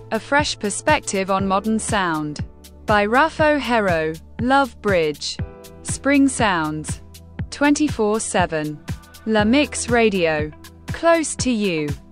A fresh perspective on modern sound. By Rafo Hero. Love Bridge. Spring Sounds. 24/7. La Mix Radio. Close to you.